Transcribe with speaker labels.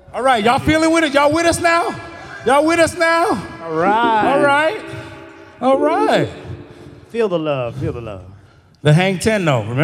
Speaker 1: All right, y'all feeling with it? Y'all with us now? Y'all with us now?
Speaker 2: All right.
Speaker 1: All right. All right.
Speaker 2: Feel the love. Feel the love.
Speaker 1: The Hang 10, though. Remember?